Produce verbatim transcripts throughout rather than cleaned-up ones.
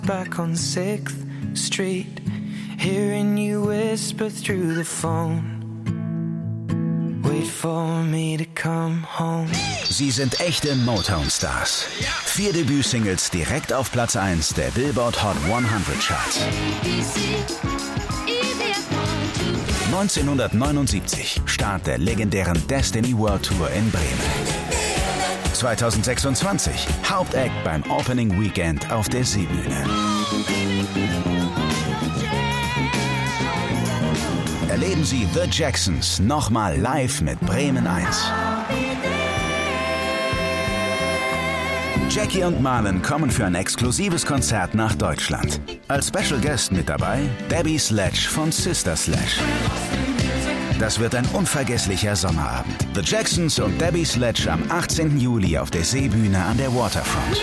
back on sixth Street, hearing you whisper through the phone. Wait for me to come home. Sie sind echte Motown-Stars. Vier Debütsingles direkt auf Platz eins der Billboard Hot hundert Charts. neunzehnhundertneunundsiebzig, Start der legendären Destiny World Tour in Bremen. zweitausendsechsundzwanzig, Hauptact beim Opening Weekend auf der Seebühne. Erleben Sie The Jacksons nochmal live mit Bremen eins. Jackie und Marlon kommen für ein exklusives Konzert nach Deutschland. Als Special Guest mit dabei Debbie Sledge von Sister Sledge. Das wird ein unvergesslicher Sommerabend. The Jacksons und Debbie Sledge am achtzehnten Juli auf der Seebühne an der Waterfront.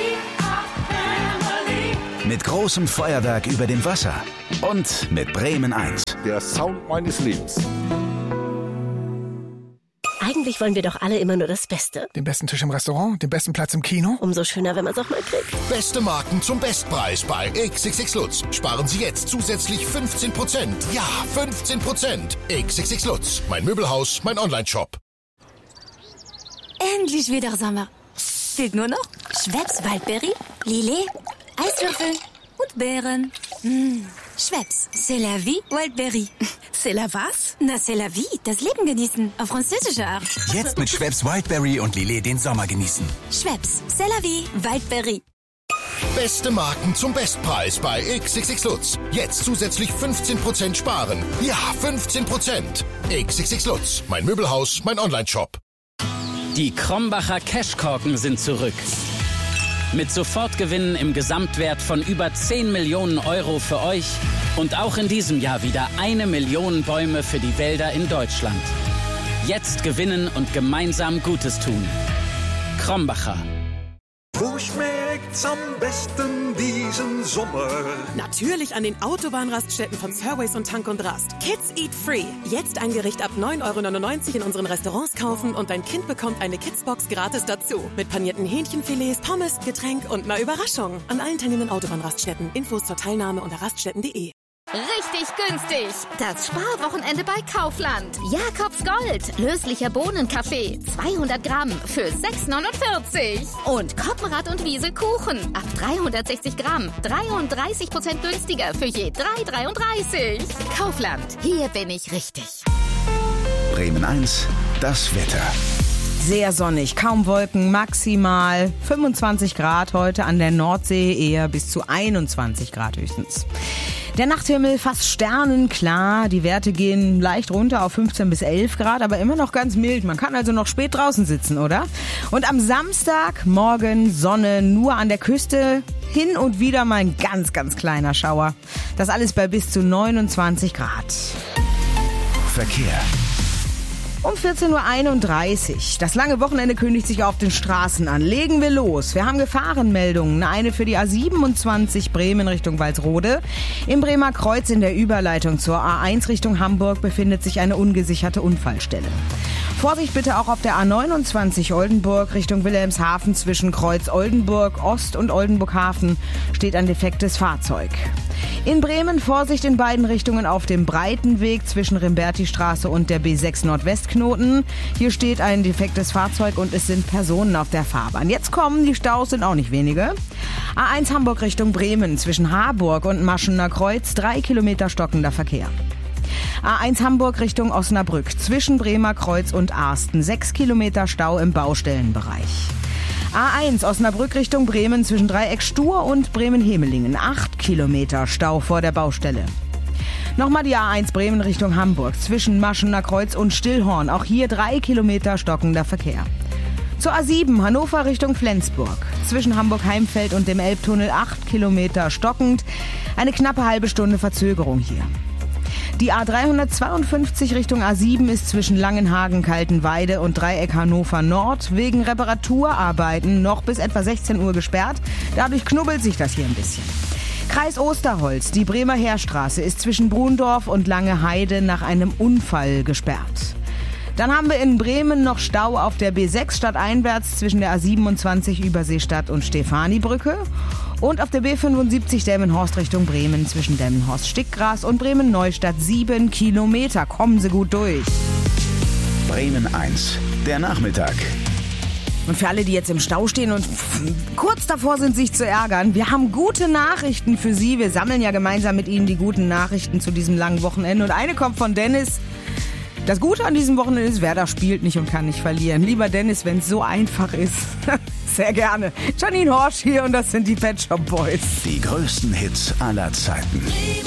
Mit großem Feuerwerk über dem Wasser und mit Bremen eins. Der Sound meines Lebens. Eigentlich wollen wir doch alle immer nur das Beste. Den besten Tisch im Restaurant, den besten Platz im Kino. Umso schöner, wenn man es auch mal kriegt. Beste Marken zum Bestpreis bei X X X Lutz. Sparen Sie jetzt zusätzlich fünfzehn Prozent. Ja, fünfzehn Prozent. X X X Lutz. Mein Möbelhaus, mein Online-Shop. Endlich wieder Sommer. Fehlt nur noch Schweppes Waldberry, Lillet, Eiswürfel und Beeren. Mmh. Schweppes, c'est la vie, Wildberry. C'est la was? Na, c'est la vie, das Leben genießen, auf französische Art. Jetzt mit Schweppes Wildberry und Lillet den Sommer genießen. Schweppes, c'est la vie, Wildberry. Beste Marken zum Bestpreis bei X X X Lutz. Jetzt zusätzlich fünfzehn Prozent sparen. Ja, fünfzehn Prozent. X X X Lutz. Mein Möbelhaus, mein Online-Shop. Die Krombacher Cashkorken sind zurück. Mit Sofortgewinnen im Gesamtwert von über zehn Millionen Euro für euch und auch in diesem Jahr wieder eine Million Bäume für die Wälder in Deutschland. Jetzt gewinnen und gemeinsam Gutes tun. Krombacher. Wo schmeckt's am besten diesen Sommer? Natürlich an den Autobahnraststätten von Surways und Tank und Rast. Kids Eat Free. Jetzt ein Gericht ab neun Euro neunundneunzig in unseren Restaurants kaufen und dein Kind bekommt eine Kidsbox gratis dazu. Mit panierten Hähnchenfilets, Pommes, Getränk und einer Überraschung. An allen teilnehmenden Autobahnraststätten. Infos zur Teilnahme unter raststätten punkt de. Richtig günstig. Das Sparwochenende bei Kaufland. Jakobs Gold. Löslicher Bohnenkaffee. zweihundert Gramm für sechs neunundvierzig. Und Koppenrad und Wiese Kuchen. Ab dreihundertsechzig Gramm. dreiunddreißig Prozent günstiger für je drei dreiunddreißig. Kaufland. Hier bin ich richtig. Bremen eins, das Wetter. Sehr sonnig, kaum Wolken, maximal fünfundzwanzig Grad heute an der Nordsee, eher bis zu einundzwanzig Grad höchstens. Der Nachthimmel fast sternenklar, die Werte gehen leicht runter auf fünfzehn bis elf Grad, aber immer noch ganz mild. Man kann also noch spät draußen sitzen, oder? Und am Samstag morgen Sonne nur an der Küste, hin und wieder mal ein ganz, ganz kleiner Schauer. Das alles bei bis zu neunundzwanzig Grad. Verkehr. Um vierzehn Uhr einunddreißig. Das lange Wochenende kündigt sich auf den Straßen an. Legen wir los. Wir haben Gefahrenmeldungen. Eine für die A siebenundzwanzig Bremen Richtung Walsrode. Im Bremer Kreuz in der Überleitung zur A eins Richtung Hamburg befindet sich eine ungesicherte Unfallstelle. Vorsicht bitte auch auf der A neunundzwanzig Oldenburg Richtung Wilhelmshaven zwischen Kreuz Oldenburg Ost und Oldenburg Hafen steht ein defektes Fahrzeug. In Bremen Vorsicht in beiden Richtungen auf dem Breitenweg zwischen Rimbertistraße und der B sechs Nordwestknoten. Hier steht ein defektes Fahrzeug und es sind Personen auf der Fahrbahn. Jetzt kommen, die Staus sind auch nicht wenige. A eins Hamburg Richtung Bremen zwischen Harburg und Maschener Kreuz, drei Kilometer stockender Verkehr. A eins Hamburg Richtung Osnabrück zwischen Bremer Kreuz und Arsten, sechs Kilometer Stau im Baustellenbereich. A eins Osnabrück Richtung Bremen zwischen Dreieck Stur und Bremen-Hemelingen, acht Kilometer Stau vor der Baustelle. Nochmal die A eins Bremen Richtung Hamburg zwischen Maschener Kreuz und Stillhorn, auch hier drei Kilometer stockender Verkehr. Zur A sieben Hannover Richtung Flensburg zwischen Hamburg-Heimfeld und dem Elbtunnel, acht Kilometer stockend, eine knappe halbe Stunde Verzögerung hier. Die A dreihundertzweiundfünfzig Richtung A sieben ist zwischen Langenhagen, Kaltenweide und Dreieck Hannover Nord wegen Reparaturarbeiten noch bis etwa sechzehn Uhr gesperrt. Dadurch knubbelt sich das hier ein bisschen. Kreis Osterholz, die Bremer Heerstraße ist zwischen Brundorf und Langeheide nach einem Unfall gesperrt. Dann haben wir in Bremen noch Stau auf der B sechs stadteinwärts zwischen der A siebenundzwanzig Überseestadt und Stefanibrücke. Und auf der B fünfundsiebzig Delmenhorst Richtung Bremen zwischen Delmenhorst-Stickgras und Bremen-Neustadt sieben Kilometer. Kommen Sie gut durch. Bremen eins, der Nachmittag. Und für alle, die jetzt im Stau stehen und kurz davor sind, sich zu ärgern, wir haben gute Nachrichten für Sie. Wir sammeln ja gemeinsam mit Ihnen die guten Nachrichten zu diesem langen Wochenende. Und eine kommt von Dennis. Das Gute an diesem Wochenende ist, Werder spielt nicht und kann nicht verlieren. Lieber Dennis, wenn es so einfach ist. Sehr gerne. Janine Horsch hier und das sind die Pet Shop Boys. Die größten Hits aller Zeiten.